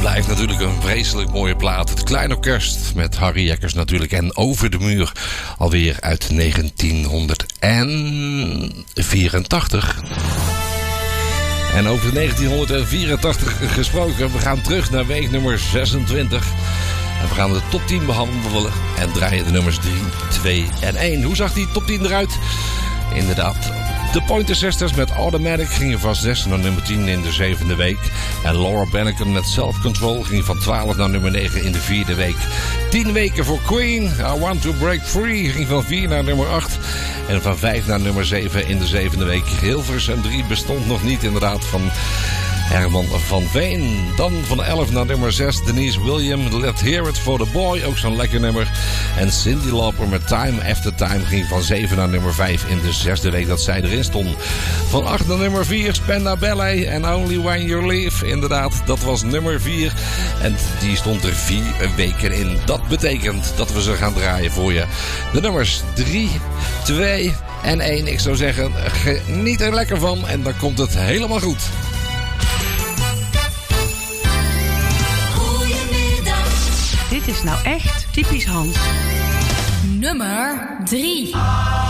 blijft natuurlijk een vreselijk mooie plaat. Het Klein Orkest met Harry Jekkers natuurlijk. En Over de Muur alweer uit 1984. En over 1984 gesproken, we gaan terug naar week nummer 26. En we gaan de top 10 behandelen en draaien de nummers 3, 2 en 1. Hoe zag die top 10 eruit? Inderdaad, de Pointer Sisters met Automatic gingen van 6 naar nummer 10 in de 7e week. En Laura Branigan met Self Control ging van 12 naar nummer 9 in de 4e week. 10 weken voor Queen. I Want to Break Free ging van 4 naar nummer 8. En van 5 naar nummer 7 in de 7e week. Hilversum 3 bestond nog niet, inderdaad, van Herman van Veen. Dan van 11 naar nummer 6 Denise William, Let's Hear It for the Boy, ook zo'n lekker nummer. En Cyndi Lauper met Time After Time ging van 7 naar nummer 5 in de 6e week dat zij erin stond. Van 8 naar nummer 4 Spandau Ballet en Only When You Leave. Inderdaad, dat was nummer 4 en die stond er 4 weken in. Dat betekent dat we ze gaan draaien voor je. De nummers 3, 2 en 1. Ik zou zeggen, geniet er lekker van en dan komt het helemaal goed. Dit is nou echt typisch Hans. Nummer 3.